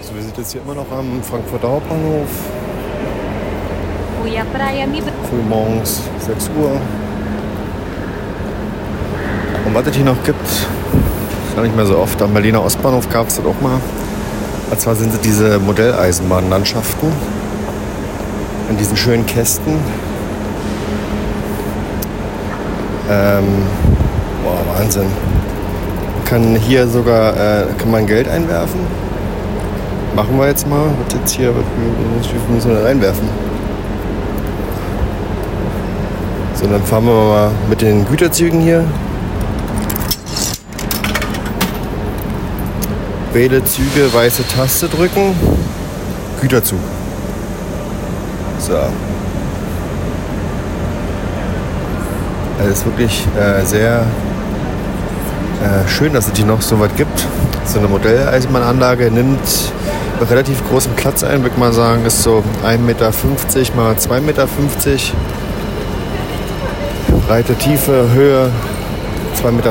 So, wir sind jetzt hier immer noch am Frankfurter Hauptbahnhof. Frühmorgens 6 Uhr. Und was es hier noch gibt, ist ja nicht mehr so oft. Am Berliner Ostbahnhof gab es das auch mal. Und zwar sind es diese Modelleisenbahnlandschaften in diesen schönen Kästen. Wahnsinn. Kann hier sogar kann man Geld einwerfen. Machen wir jetzt mal. Was jetzt hier, wie müssen wir da reinwerfen? So, dann fahren wir mal mit den Güterzügen hier. Wähle Züge, weiße Taste drücken. Güterzug. So. Also es ist wirklich sehr schön, dass es hier noch so was gibt. So eine Modelleisenbahnanlage nimmt relativ großen Platz ein, würde ich mal sagen. Ist so 1,50 Meter mal 2,50 Meter. Breite, Tiefe, Höhe 2,20 Meter.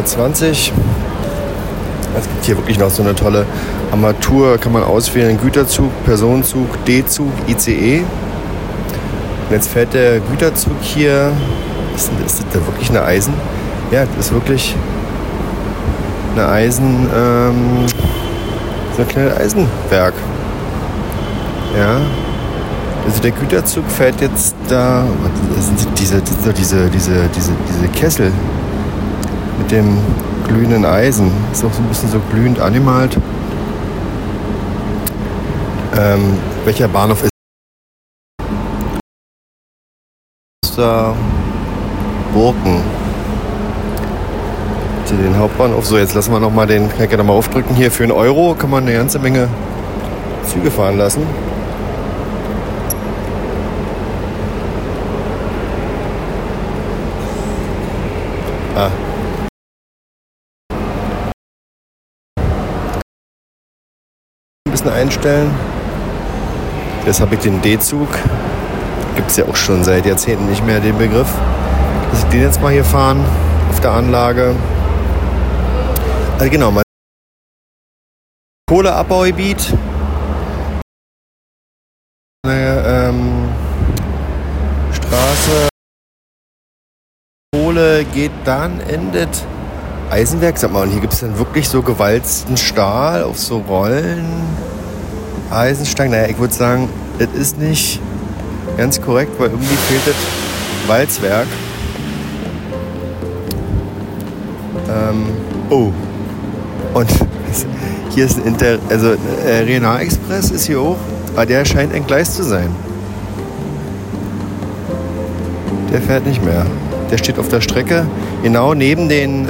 Es gibt hier wirklich noch so eine tolle Armatur, kann man auswählen, Güterzug, Personenzug, D-Zug, ICE. Und jetzt fährt der Güterzug hier, ist das da wirklich eine Eisen? Ja, das ist wirklich eine Eisen, so ein kleines Eisenwerk. Ja. Also der Güterzug fährt jetzt da, das sind diese Kessel mit dem glühenden Eisen. Ist auch so ein bisschen so glühend angemalt. Welcher Bahnhof ist da? Burken. Den Hauptbahnhof. So, jetzt lassen wir nochmal den, kann ich ja nochmal aufdrücken. Hier für 1 Euro kann man eine ganze Menge Züge fahren lassen. Ein bisschen einstellen. Jetzt habe ich den D-Zug. Gibt es ja auch schon seit Jahrzehnten nicht mehr den Begriff. Dass ich den jetzt mal hier fahren auf der Anlage. Also genau, mal Kohleabbaugebiet. Straße. Kohle geht dann, endet Eisenwerk. Sag mal, und hier gibt es dann wirklich so gewalzten Stahl auf so Rollen. Eisenstangen. Naja, ich würde sagen, das ist nicht ganz korrekt, weil irgendwie fehlt das Walzwerk. Und hier ist ein Regionalexpress ist hier hoch, aber der scheint entgleist zu sein. Der fährt nicht mehr. Der steht auf der Strecke, genau neben den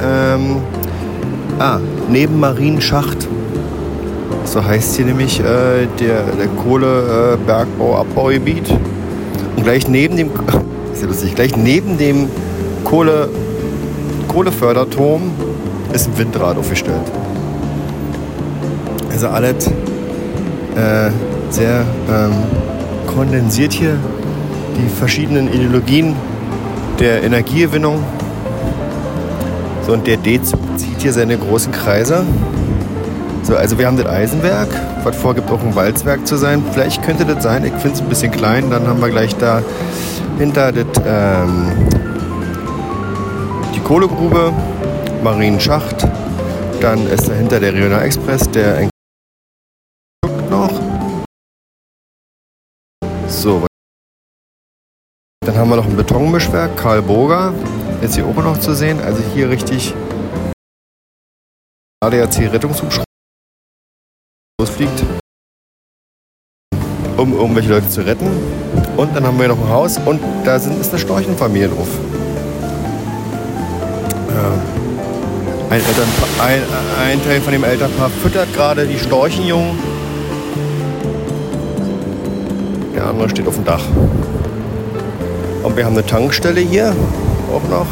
neben Marienschacht. So heißt hier nämlich der Kohlebergbau-Abbaugebiet. Und gleich neben dem ist ja lustig, gleich neben dem Kohleförderturm ist ein Windrad aufgestellt. Also alles sehr kondensiert hier, die verschiedenen Ideologien der Energiegewinnung. So, und der D-Zug zieht hier seine großen Kreise. So, also wir haben das Eisenwerk, was vorgibt auch ein Walzwerk zu sein. Vielleicht könnte das sein, ich finde es ein bisschen klein. Dann haben wir gleich da hinter das, die Kohlegrube, Marienschacht. Dann ist dahinter der Regionalexpress, der noch. So, dann haben wir noch ein Betonmischwerk, Karl Burger, jetzt hier oben noch zu sehen. Also hier richtig ADAC-Rettungshubschrauber losfliegt, um irgendwelche Leute zu retten. Und dann haben wir noch ein Haus und da ist eine Storchenfamilie drauf. Ein Teil von dem Elternpaar füttert gerade die Storchenjungen. Der andere steht auf dem Dach. Und wir haben eine Tankstelle hier auch noch.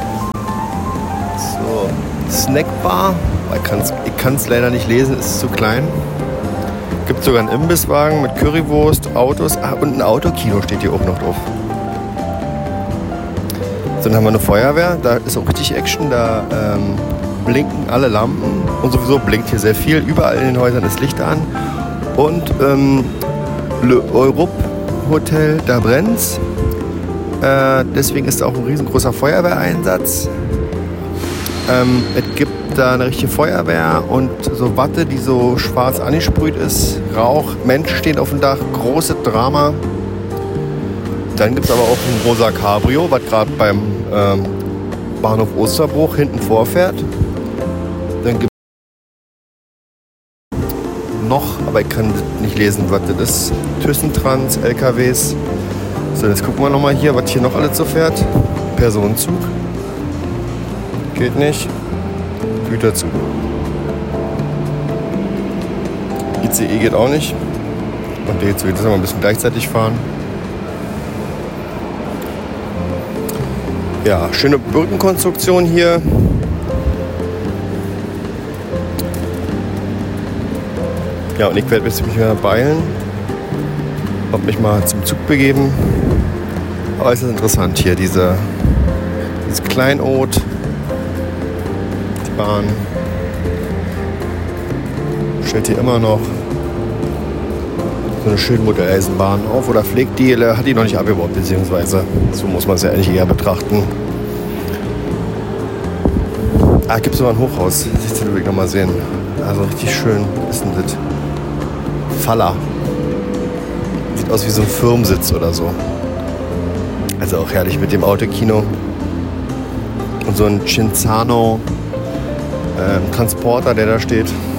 So, Snackbar. Ich kann es leider nicht lesen, es ist zu klein. Gibt sogar einen Imbisswagen mit Currywurst, Autos. Und ein Autokino steht hier auch noch drauf. So, dann haben wir eine Feuerwehr. Da ist auch richtig Action. Da blinken alle Lampen. Und sowieso blinkt hier sehr viel. Überall in den Häusern ist Licht an. Und Le Europe Hotel, da brennt's. Deswegen ist da auch ein riesengroßer Feuerwehreinsatz. Es gibt da eine richtige Feuerwehr und so Watte, die so schwarz angesprüht ist. Rauch, Mensch steht auf dem Dach, großes Drama. Dann gibt es aber auch ein rosa Cabrio, was gerade beim Bahnhof Osterbruch hinten vorfährt. Dann gibt es noch, aber ich kann nicht lesen, was das ist. Thyssentrans, LKWs. So, jetzt gucken wir nochmal hier, was hier noch alles so fährt. Personenzug. Geht nicht. Güterzug. ICE geht auch nicht. Und D-Zug geht das mal ein bisschen gleichzeitig fahren. Ja, schöne Brückenkonstruktion hier. Ja, und ich werde mich mal beeilen und mich mal zum Zug begeben. Aber es ist interessant hier, dieses Kleinod, die Bahn stellt hier immer noch so eine schöne Modelleisenbahn auf oder pflegt die, hat die noch nicht abgebaut, beziehungsweise so muss man es ja eigentlich eher betrachten. Gibt es sogar ein Hochhaus, das will ich noch mal sehen. Also richtig schön ist denn das. Faller. Sieht aus wie so ein Firmensitz oder so. Also auch herrlich mit dem Autokino. Und so ein Cinzano Transporter, der da steht.